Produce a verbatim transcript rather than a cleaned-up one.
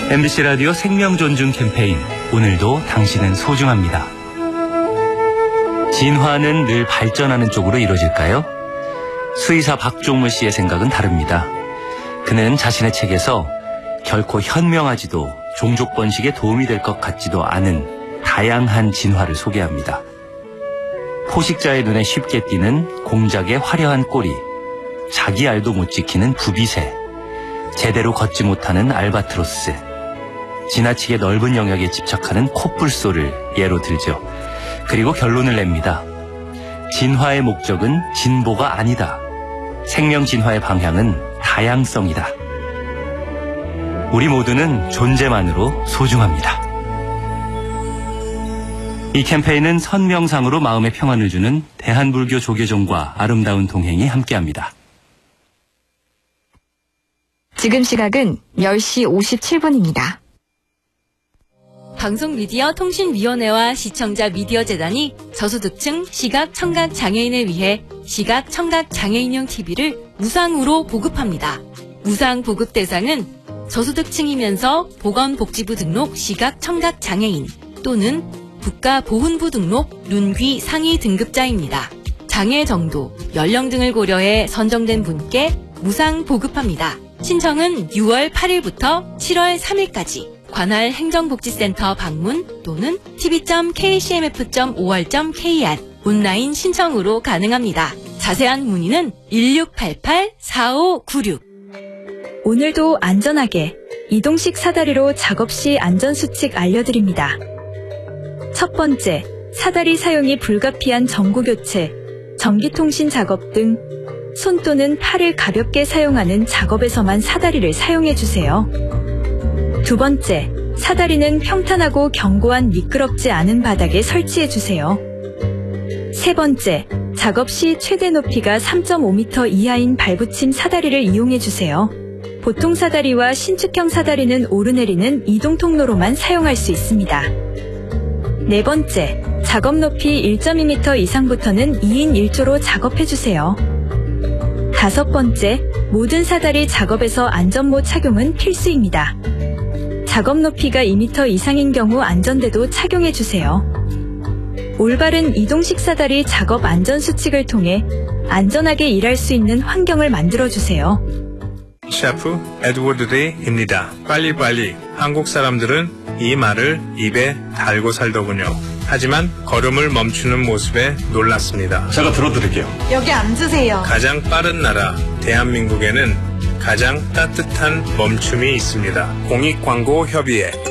엠비씨 라디오 생명존중 캠페인, 오늘도 당신은 소중합니다. 진화는 늘 발전하는 쪽으로 이루어질까요? 수의사 박종무 씨의 생각은 다릅니다. 그는 자신의 책에서 결코 현명하지도 종족 번식에 도움이 될 것 같지도 않은 다양한 진화를 소개합니다. 포식자의 눈에 쉽게 띄는 공작의 화려한 꼬리, 자기 알도 못 지키는 부비새, 제대로 걷지 못하는 알바트로스, 지나치게 넓은 영역에 집착하는 콧불소를 예로 들죠. 그리고 결론을 냅니다. 진화의 목적은 진보가 아니다. 생명 진화의 방향은 다양성이다. 우리 모두는 존재만으로 소중합니다. 이 캠페인은 선명상으로 마음의 평안을 주는 대한불교 조계종과 아름다운 동행이 함께합니다. 지금 시각은 열 시 오십칠 분입니다. 방송미디어통신위원회와 시청자 미디어재단이 저소득층 시각 청각 장애인을 위해 시각 청각 장애인용 티비를 무상으로 보급합니다. 무상 보급 대상은 저소득층이면서 보건복지부 등록 시각 청각 장애인 또는 국가보훈부 등록 눈귀 상위 등급자입니다. 장애 정도, 연령 등을 고려해 선정된 분께 무상 보급합니다. 신청은 유월 팔일부터 칠월 삼일까지 관할 행정복지센터 방문 또는 티비 점 케이씨엠에프 점 오알 점 케이알 온라인 신청으로 가능합니다. 자세한 문의는 일육팔팔 사오구육. 오늘도 안전하게 이동식 사다리로 작업 시 안전수칙 알려드립니다. 첫 번째, 사다리 사용이 불가피한 전구교체, 전기통신 작업 등 손 또는 팔을 가볍게 사용하는 작업에서만 사다리를 사용해주세요. 두 번째, 사다리는 평탄하고 견고한 미끄럽지 않은 바닥에 설치해주세요. 세 번째, 작업 시 최대 높이가 삼 점 오 미터 이하인 발붙임 사다리를 이용해주세요. 보통 사다리와 신축형 사다리는 오르내리는 이동 통로로만 사용할 수 있습니다. 네 번째, 작업 높이 일 점 이 미터 이상부터는 이인 일 조로 작업해주세요. 다섯 번째, 모든 사다리 작업에서 안전모 착용은 필수입니다. 작업 높이가 이 미터 이상인 경우 안전대도 착용해주세요. 올바른 이동식 사다리 작업 안전수칙을 통해 안전하게 일할 수 있는 환경을 만들어주세요. 셰프 에드워드 데이입니다. 빨리빨리. 한국 사람들은 이 말을 입에 달고 살더군요. 하지만 걸음을 멈추는 모습에 놀랐습니다. 제가 들어드릴게요. 여기 앉으세요. 가장 빠른 나라 대한민국에는 가장 따뜻한 멈춤이 있습니다. 공익광고협의회